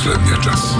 последния час.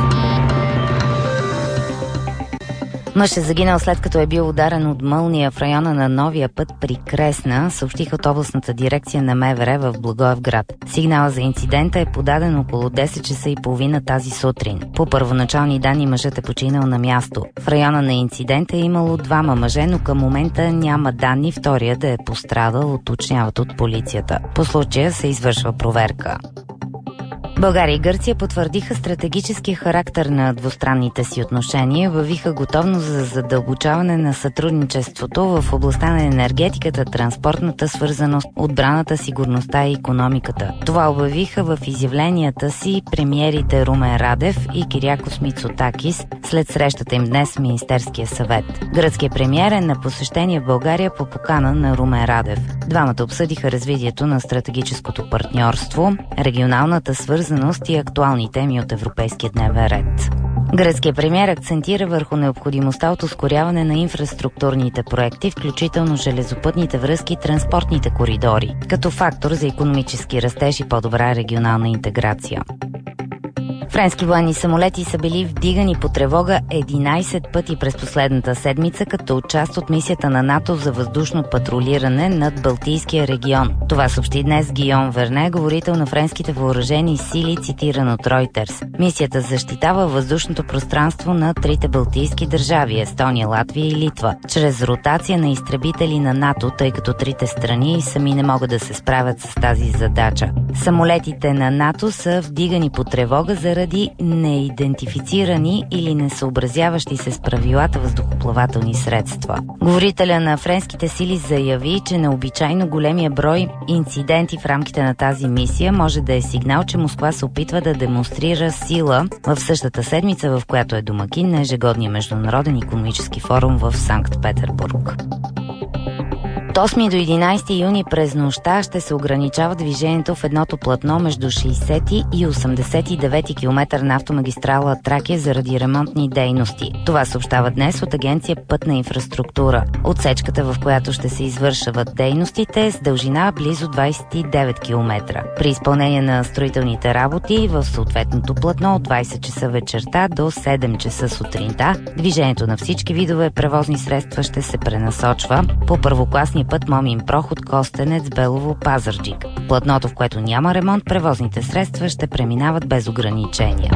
Мъж е загинал след като е бил ударен от мълния в района на новия път при Кресна, съобщиха от областната дирекция на МВР в Благоевград. Сигнала за инцидента е подаден около 10 часа и половина тази сутрин. По първоначални данни мъжът е починал на място. В района на инцидента е имало 2 мъже, но към момента няма данни втория да е пострадал, уточняват от полицията. По случая се извършва проверка. България и Гърция потвърдиха стратегическия характер на двустранните си отношения, въвиха готовност за задълбочаване на сътрудничеството в областта на енергетиката, транспортната свързаност, отбраната, сигурността и икономиката. Това обявиха в изявленията си премиерите Румен Радев и Кириакос Мицотакис след срещата им днес в Министерския съвет. Гръцкият премиер е на посещение в България по покана на Румен Радев. Двамата обсъдиха развитието на стратегическото партньорство, регионалната свързаност и актуални теми от европейския дневен ред. Гръцкият премиер акцентира върху необходимостта от ускоряване на инфраструктурните проекти, включително железопътните връзки и транспортните коридори, като фактор за икономически растеж и по-добра регионална интеграция. Френски военни самолети са били вдигани по тревога 11 пъти през последната седмица, като част от мисията на НАТО за въздушно патрулиране над Балтийския регион. Това съобщи днес Гийом Верне, говорител на френските въоръжени сили, цитиран от Reuters. Мисията защитава въздушното пространство на 3 балтийски държави – Естония, Латвия и Литва, чрез ротация на изтребители на НАТО, тъй като 3 страни сами не могат да се справят с тази задача. Самолетите на НАТО са вдигани по тревога заради неидентифицирани или несъобразяващи се с правилата въздухоплавателни средства. Говорителя на френските сили заяви, че необичайно големия брой инциденти в рамките на тази мисия може да е сигнал, че Москва се опитва да демонстрира сила в същата седмица, в която е домакин на ежегодния международен икономически форум в Санкт-Петербург. От 8 до 11 юни през нощта ще се ограничава движението в едното платно между 60 и 89 км на автомагистрала Тракия заради ремонтни дейности. Това съобщава днес от агенция Пътна инфраструктура. Отсечката, в която ще се извършват дейностите, е с дължина близо 29 км. При изпълнение на строителните работи в съответното платно от 20 часа вечерта до 7 часа сутринта, движението на всички видове превозни средства ще се пренасочва по първокласния път Момин проход Костенец Белово Пазарджик. Платното, в което няма ремонт, превозните средства ще преминават без ограничения.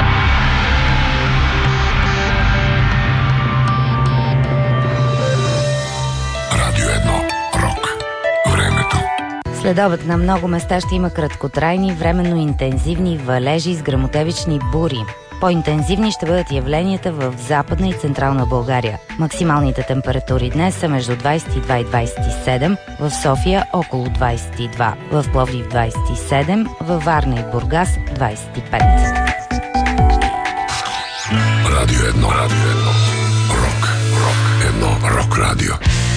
Радио 1. Рок. Времето. Следобед на много места ще има краткотрайни, временно интензивни валежи с гръмотевични бури. По-интензивни ще бъдат явленията в Западна и Централна България. Максималните температури днес са между 22 и 27, в София около 22, в Пловдив 27, във Варна и Бургас 25.